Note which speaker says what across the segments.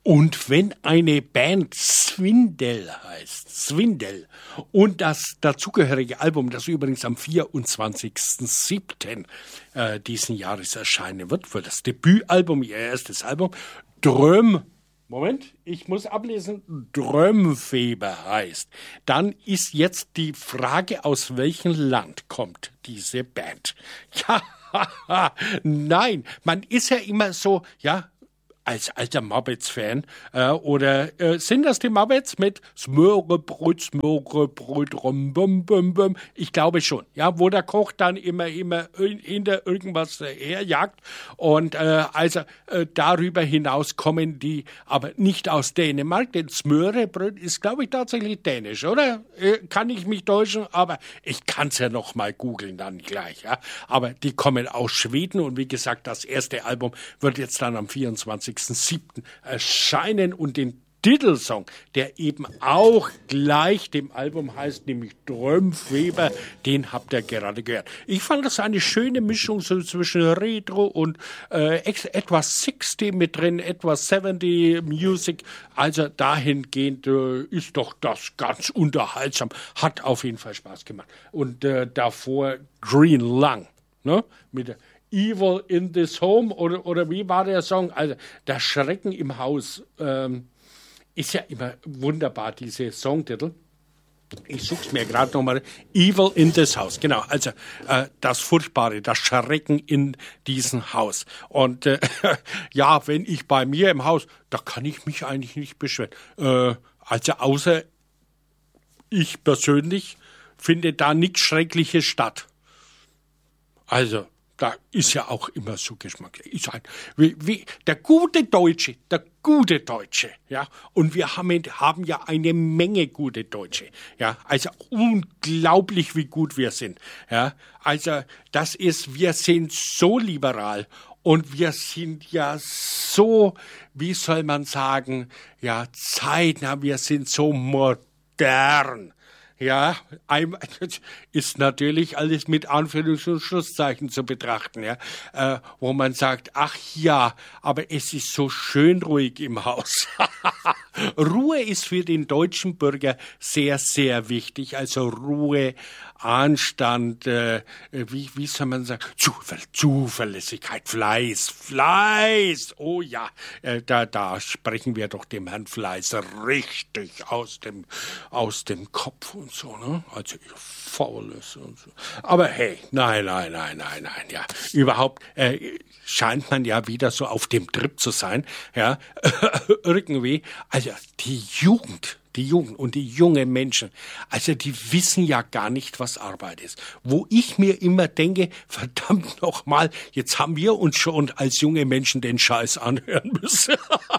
Speaker 1: Und wenn eine Band Swindell heißt, Swindell, und das dazugehörige Album, das übrigens am 24.07. Diesen Jahres erscheinen wird, für das Debütalbum, ihr erstes Album, ich muss ablesen, Drömfeber heißt, dann ist jetzt die Frage, aus welchem Land kommt diese Band? Ja, nein, man ist ja immer so, ja, als alter Muppets-Fan, oder sind das die Muppets mit Smörebröt, rum, bum, bum, bum? Ich glaube schon, ja, wo der Koch dann immer hinter irgendwas herjagt und darüber hinaus kommen die aber nicht aus Dänemark, denn Smörebröt ist, glaube ich, tatsächlich dänisch, oder? Kann ich mich täuschen, aber ich kann es ja noch mal googeln dann gleich, ja, aber die kommen aus Schweden und wie gesagt, das erste Album wird jetzt dann am 24.07. erscheinen und den Titelsong, der eben auch gleich dem Album heißt, nämlich Drömfeber, den habt ihr gerade gehört. Ich fand das eine schöne Mischung so zwischen Retro und etwas 60 mit drin, etwas 70 Music. Also dahingehend ist doch das ganz unterhaltsam. Hat auf jeden Fall Spaß gemacht. Und davor Green Lung, ne? Mit der Evil in this Home oder wie war der Song? Also das Schrecken im Haus ist ja immer wunderbar, diese Songtitel. Ich such's mir gerade nochmal. Evil in this House, genau. Also das Furchtbare, das Schrecken in diesem Haus. Und ja, wenn ich bei mir im Haus, da kann ich mich eigentlich nicht beschweren. Also außer ich persönlich finde da nichts Schreckliches statt. Also da ist ja auch immer so Geschmack. Wie der gute Deutsche, ja. Und wir haben ja eine Menge gute Deutsche, ja. Also unglaublich, wie gut wir sind, ja. Also wir sind so liberal und wir sind ja so, wie soll man sagen, ja, zeitnah, wir sind so modern. Ja, ist natürlich alles mit Anführungs- und Schlusszeichen zu betrachten, ja, wo man sagt, ach ja, aber es ist so schön ruhig im Haus. Ruhe ist für den deutschen Bürger sehr, sehr wichtig, also Ruhe, Anstand, wie soll man sagen, Zuverlässigkeit, Fleiß, oh ja, da sprechen wir doch dem Herrn Fleiß richtig aus dem Kopf und so, ne? Also Faules und so. Aber hey, nein, ja, überhaupt scheint man ja wieder so auf dem Trip zu sein, ja, irgendwie, also die Jugend und die jungen Menschen, also die wissen ja gar nicht, was Arbeit ist. Wo ich mir immer denke, verdammt nochmal, jetzt haben wir uns schon als junge Menschen den Scheiß anhören müssen.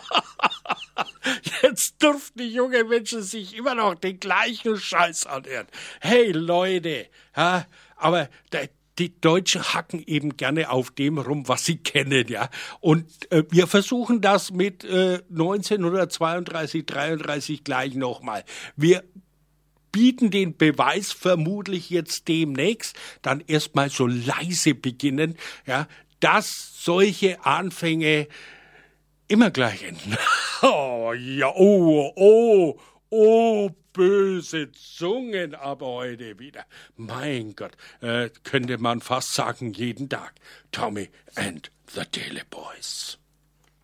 Speaker 1: Jetzt dürfen die jungen Menschen sich immer noch den gleichen Scheiß anhören. Hey Leute, ja, aber die Deutschen hacken eben gerne auf dem rum, was sie kennen, ja. Und wir versuchen das mit 1932, 33 gleich nochmal. Wir bieten den Beweis vermutlich jetzt demnächst, dann erstmal so leise beginnen, ja, dass solche Anfänge immer gleich enden. Oh ja, oh, böse Zungen aber heute wieder. Mein Gott, könnte man fast sagen jeden Tag. Tommy and the Daily Boys.